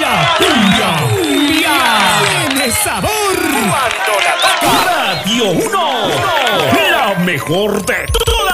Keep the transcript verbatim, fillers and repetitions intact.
cumbia, cumbia. Tiene sabor. Cuando la toca Radio uno, la mejor de